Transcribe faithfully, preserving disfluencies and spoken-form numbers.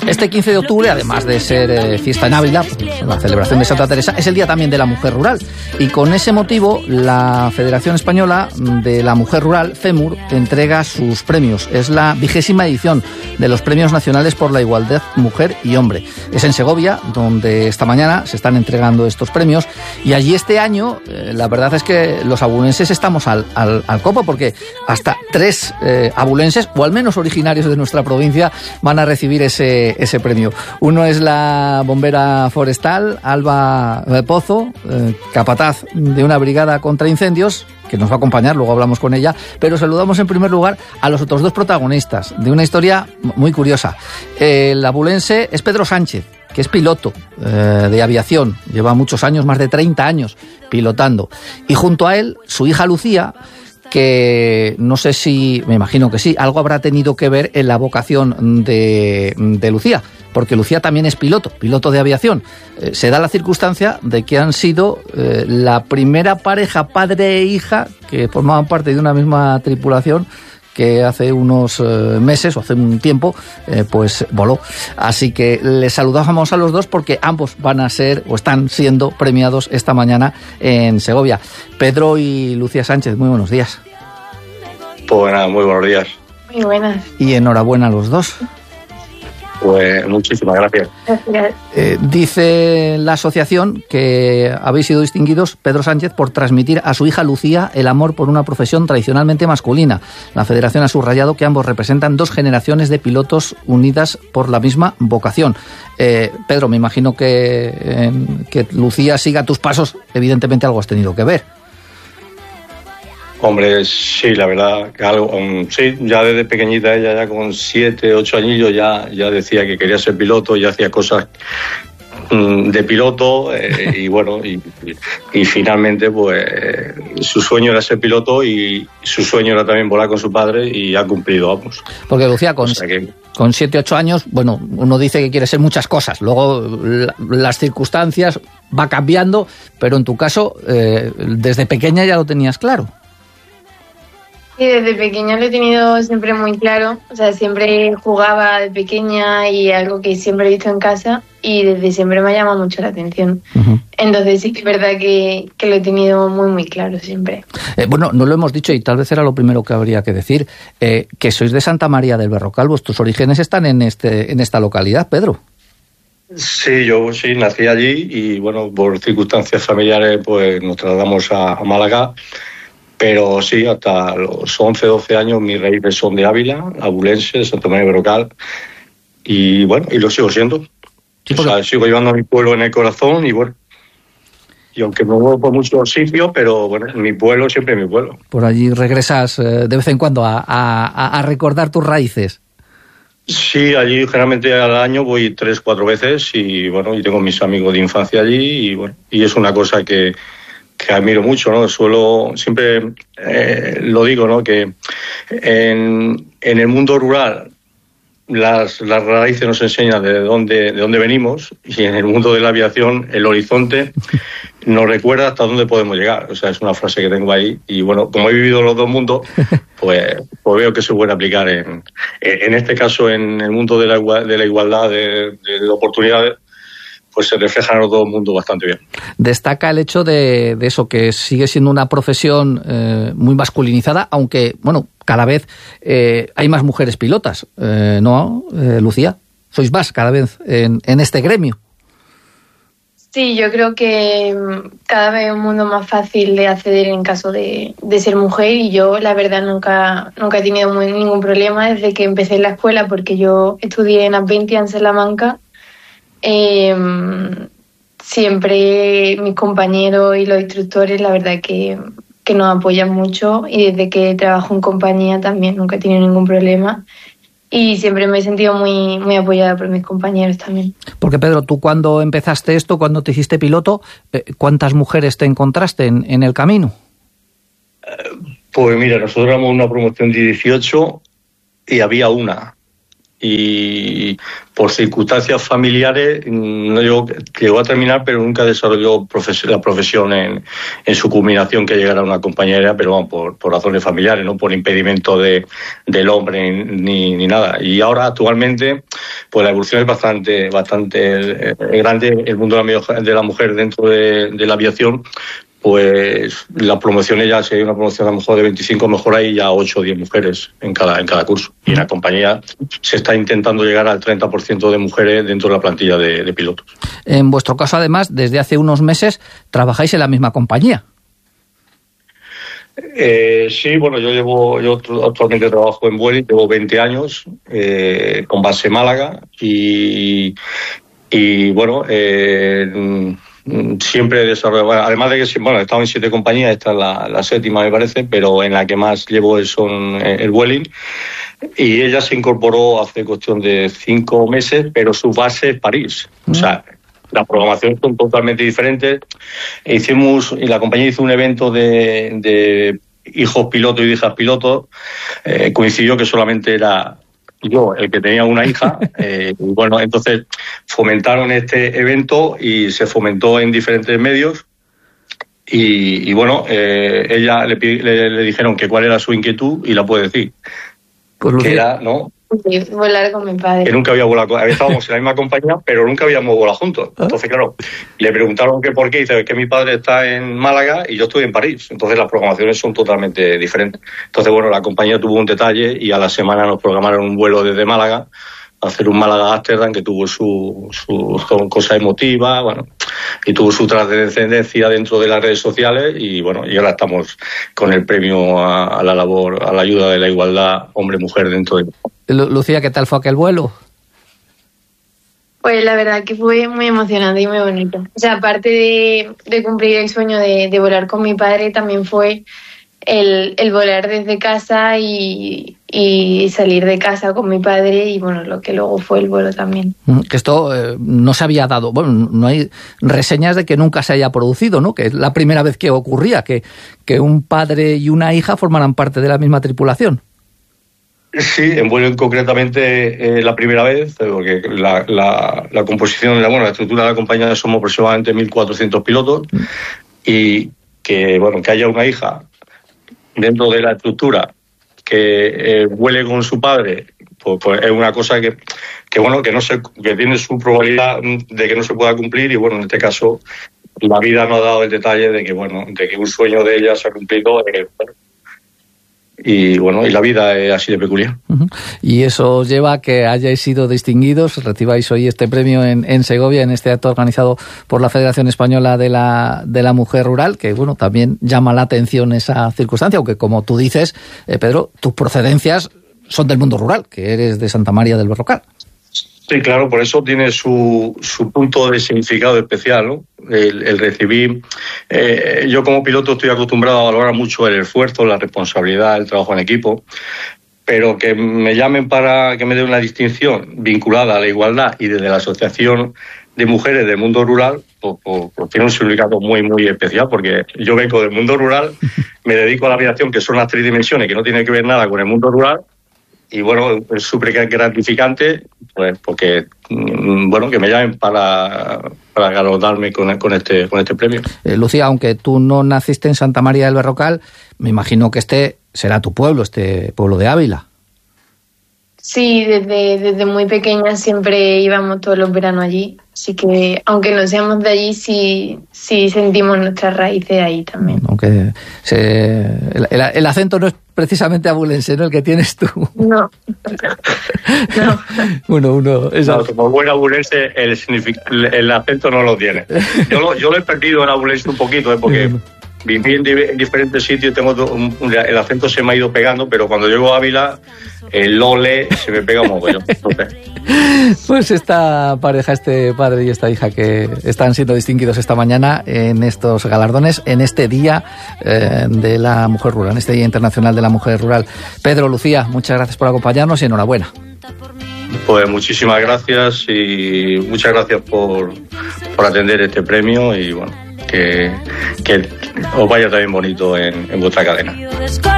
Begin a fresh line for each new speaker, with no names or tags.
Este quince de octubre, además de ser eh, fiesta en Ávila, pues, la celebración de Santa Teresa, es el día también de la mujer rural. Y con ese motivo, la Federación Española de la Mujer Rural, FEMUR, entrega sus premios. Es la vigésima edición de los Premios Nacionales por la Igualdad Mujer y Hombre. Es en Segovia, donde esta mañana se están entregando estos premios. Y allí este año, eh, la verdad es que los abulenses estamos al, al, al copo, porque hasta tres eh, abulenses, o al menos originarios de nuestra provincia, van a recibir ese, ese premio. Uno es la bombera forestal, Alba Pozo, eh, capataz de una brigada contra incendios, que nos va a acompañar, luego hablamos con ella, pero saludamos en primer lugar a los otros dos protagonistas de una historia muy curiosa. El abulense es Pedro Sánchez, que es piloto eh, de aviación, lleva muchos años, más de treinta años pilotando, y junto a él su hija Lucía, que no sé si, me imagino que sí, algo habrá tenido que ver en la vocación de, de Lucía, porque Lucía también es piloto, piloto de aviación. Eh, se da la circunstancia de que han sido eh, la primera pareja padre e hija que formaban parte de una misma tripulación que hace unos eh, meses o hace un tiempo eh, pues voló. Así que les saludamos a los dos porque ambos van a ser o están siendo premiados esta mañana en Segovia. Pedro y Lucía Sánchez, muy buenos días.
Pues nada, muy buenos días.
Muy buenas.
Y enhorabuena a los dos.
Pues muchísimas gracias.
Gracias.
Eh, dice la asociación que habéis sido distinguidos, Pedro Sánchez, por transmitir a su hija Lucía el amor por una profesión tradicionalmente masculina. La Federación ha subrayado que ambos representan dos generaciones de pilotos unidas por la misma vocación. Eh, Pedro, me imagino que, eh, que Lucía siga tus pasos, evidentemente algo has tenido que ver.
Hombre, sí, la verdad que algo, um, sí, ya desde pequeñita ella, ya con siete, ocho añillos, ya, ya decía que quería ser piloto, ya hacía cosas um, de piloto, eh, y bueno, y, y, y finalmente pues su sueño era ser piloto y su sueño era también volar con su padre y ha cumplido, vamos.
Porque Lucía, con,
o sea que...
con siete, ocho años, bueno, uno dice que quiere ser muchas cosas, luego la, las circunstancias va cambiando, pero en tu caso, eh, desde pequeña ya lo tenías claro.
Sí, desde pequeña lo he tenido siempre muy claro, o sea, siempre jugaba de pequeña y algo que siempre he visto en casa y desde siempre me ha llamado mucho la atención. Uh-huh. Entonces sí que es verdad que, que lo he tenido muy, muy claro siempre.
Eh, bueno, no lo hemos dicho y tal vez era lo primero que habría que decir, eh, que sois de Santa María del Berrocal, vuestros orígenes están en, este, en esta localidad, Pedro.
Sí, yo sí nací allí y bueno, por circunstancias familiares pues nos trasladamos a, a Málaga. Pero sí, hasta los once, doce años mis raíces son de Ávila, abulense, de Santa María de Berrocal. Y bueno, y lo sigo siendo. Sí, porque... O sea, sigo llevando a mi pueblo en el corazón y bueno. Y aunque me muevo por muchos sitios, pero bueno, mi pueblo siempre es mi pueblo.
Por allí regresas eh, de vez en cuando a, a, a recordar tus raíces.
Sí, allí generalmente al año voy tres, cuatro veces y bueno, y tengo mis amigos de infancia allí y bueno, y es una cosa que... que admiro mucho, ¿no? Suelo, siempre eh, lo digo, ¿no? Que en, en el mundo rural las, las raíces nos enseñan de dónde, de dónde venimos y en el mundo de la aviación el horizonte nos recuerda hasta dónde podemos llegar. O sea, es una frase que tengo ahí y bueno, como he vivido los dos mundos, pues, pues veo que se puede aplicar en, en este caso en el mundo de la, de la igualdad de, de oportunidades. Pues se reflejan en todo el mundo bastante bien.
Destaca el hecho de, de eso, que sigue siendo una profesión eh, muy masculinizada, aunque, bueno, cada vez eh, hay más mujeres pilotas, eh, ¿no, eh, Lucía? Sois más cada vez en, en este gremio.
Sí, yo creo que cada vez es un mundo más fácil de acceder en caso de, de ser mujer y yo, la verdad, nunca, nunca he tenido muy, ningún problema desde que empecé en la escuela porque yo estudié en Adventia en Salamanca. Eh, siempre mis compañeros y los instructores la verdad que, que nos apoyan mucho y desde que trabajo en compañía también nunca he tenido ningún problema y siempre me he sentido muy, muy apoyada por mis compañeros también.
Porque Pedro, tú cuando empezaste esto, cuando te hiciste piloto, ¿cuántas mujeres te encontraste en, en el camino?
Pues mira, nosotros éramos una promoción de dieciocho y había una. Y por circunstancias familiares no llegó, llegó a terminar, pero nunca desarrolló profes- la profesión en, en su culminación que llegara a una compañera, pero bueno, por, por razones familiares, no por impedimento de, del hombre ni, ni nada. Y ahora actualmente pues la evolución es bastante, bastante eh, grande. El mundo de la mujer dentro de, de la aviación, pues las promociones ya, si hay una promoción a lo mejor de veinticinco, mejor hay ya ocho o diez mujeres en cada, en cada curso. Y en la compañía se está intentando llegar al treinta por ciento de mujeres dentro de la plantilla de, de pilotos.
En vuestro caso, además, desde hace unos meses trabajáis en la misma compañía.
Eh, sí, bueno, yo llevo, yo actualmente trabajo en Vueling, llevo veinte años, eh, con base en Málaga, y, y bueno, eh, siempre he desarrollado, bueno, además de que, bueno, he estado en siete compañías, esta es la, la séptima me parece, pero en la que más llevo son el Vueling, y ella se incorporó hace cuestión de cinco meses, pero su base es París, mm. o sea, las programaciones son totalmente diferentes. Hicimos, y la compañía hizo un evento de, de hijos pilotos y hijas pilotos, eh, coincidió que solamente era yo el que tenía una hija, eh, y bueno, entonces fomentaron este evento y se fomentó en diferentes medios, y, y bueno, eh, ella le, le, le dijeron que cuál era su inquietud, y la puede decir,
pues
que era, ¿no?
Sí, volar con mi padre.
Que nunca había volado, estábamos en la misma compañía, pero nunca habíamos volado juntos. Entonces, claro, le preguntaron que por qué, y dice que mi padre está en Málaga y yo estoy en París. Entonces las programaciones son totalmente diferentes. Entonces, bueno, la compañía tuvo un detalle y a la semana nos programaron un vuelo desde Málaga, a hacer un Málaga-Ámsterdam, que tuvo su, su cosa emotiva, bueno, y tuvo su trascendencia dentro de las redes sociales, y bueno, y ahora estamos con el premio a, a la labor, a la ayuda de la igualdad hombre-mujer dentro de...
Lucía, ¿qué tal fue aquel vuelo?
Pues la verdad que fue muy emocionante y muy bonito. O sea, aparte de, de cumplir el sueño de, de volar con mi padre, también fue el, el volar desde casa y, y salir de casa con mi padre, y bueno, lo que luego fue el vuelo también.
Que esto eh, no se había dado, bueno, no hay reseñas de que nunca se haya producido, ¿no? Que es la primera vez que ocurría, que, que un padre y una hija formaran parte de la misma tripulación.
Sí, en Vueling concretamente eh, la primera vez, porque la, la, la composición, la, bueno, la estructura de la compañía somos aproximadamente mil cuatrocientos pilotos, y que, bueno, que haya una hija dentro de la estructura que eh, vuele con su padre, pues, pues es una cosa que, que bueno, que no se, que tiene su probabilidad de que no se pueda cumplir, y bueno, en este caso la vida nos ha dado el detalle de que, bueno, de que un sueño de ella se ha cumplido, de que, bueno, y bueno, y la vida es así de peculiar. Uh-huh.
Y eso os lleva a que hayáis sido distinguidos, recibáis hoy este premio en, en Segovia, en este acto organizado por la Federación Española de la, de la Mujer Rural, que bueno, también llama la atención esa circunstancia, aunque como tú dices, eh, Pedro, tus procedencias son del mundo rural, que eres de Santa María del Berrocal.
Sí, claro, por eso tiene su, su punto de significado especial, ¿no? El, el recibir... Eh, yo como piloto estoy acostumbrado a valorar mucho el esfuerzo, la responsabilidad, el trabajo en equipo, pero que me llamen para que me den una distinción vinculada a la igualdad y desde la Asociación de Mujeres del Mundo Rural, pues, pues, pues tiene un significado muy, muy especial, porque yo vengo del mundo rural, me dedico a la aviación, que son las tres dimensiones, que no tiene que ver nada con el mundo rural. Y bueno, es súper gratificante, pues porque, bueno, que me llamen para, para galardoarme con, con, este, con este premio.
Eh, Lucía, aunque tú no naciste en Santa María del Berrocal, me imagino que este será tu pueblo, este pueblo de Ávila.
Sí, desde, desde muy pequeña siempre íbamos todos los veranos allí, así que aunque no seamos de allí, sí, sí sentimos nuestras raíces ahí también.
Aunque se, el, el, el acento no es precisamente abulense, ¿no?, el que tienes tú.
No, no.
Bueno, uno... Esa...
No, como buen abulense, el, el acento no lo tiene. Yo lo, yo lo he perdido en abulense un poquito, ¿eh? Porque... viví en, en diferentes sitios, tengo un, un, el acento se me ha ido pegando, pero cuando llego a Ávila, el lole se me pega un mogollón.
Pues esta pareja, este padre y esta hija que están siendo distinguidos esta mañana en estos galardones, en este Día eh, de la Mujer Rural, en este Día Internacional de la Mujer Rural. Pedro, Lucía, muchas gracias por acompañarnos y enhorabuena.
Pues muchísimas gracias y muchas gracias por, por atender este premio y bueno, que, que os vaya también bonito en, en vuestra cadena.